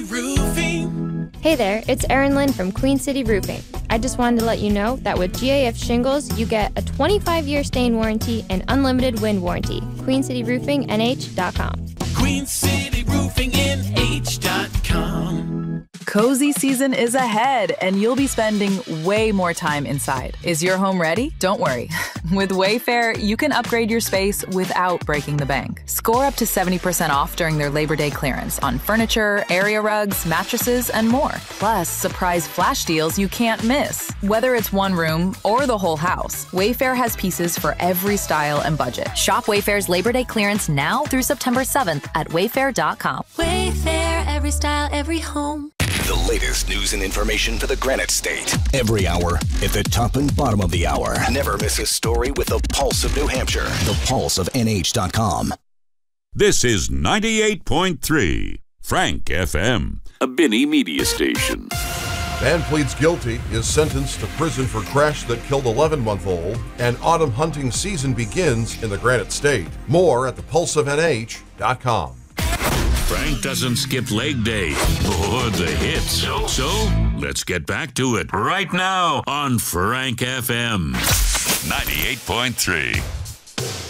City Roofing. Hey there, it's Erin Lynn from Queen City Roofing. I just wanted to let you know that with GAF shingles, you get a 25-year stain warranty and unlimited wind warranty. QueenCityRoofingNH.com. QueenCityRoofingNH.com. Cozy season is ahead, and you'll be spending way more time inside. Is your home ready? Don't worry. With Wayfair, you can upgrade your space without breaking the bank. Score up to 70% off during their Labor Day clearance on furniture, area rugs, mattresses, and more. Plus, surprise flash deals you can't miss. Whether it's one room or the whole house, Wayfair has pieces for every style and budget. Shop Wayfair's Labor Day clearance now through September 7th at wayfair.com. Wayfair, every style, every home. The latest news and information for the Granite State. Every hour at the top and bottom of the hour. Never miss a story with the Pulse of New Hampshire. The Pulse of NH.com. This is 98.3 Frank FM, a Binney media station. Man pleads guilty, is sentenced to prison for crash that killed 11-month-old, and autumn hunting season begins in the Granite State. More at thepulseofnh.com. Frank doesn't skip leg day or the hits. So let's get back to it right now on Frank FM 98.3.